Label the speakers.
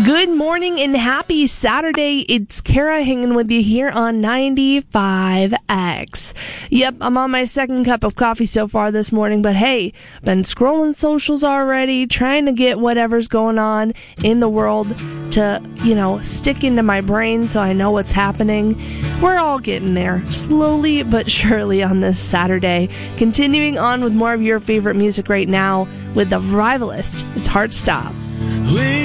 Speaker 1: Good morning and happy Saturday. It's Kara hanging with you here on 95X. Yep, I'm on my second cup of coffee so far this morning, but hey, been scrolling socials already, trying to get whatever's going on in the world to, stick into my brain so I know what's happening. We're all getting there, slowly but surely on this Saturday. Continuing on with more of your favorite music right now with The Revivalist. It's Heart Stop.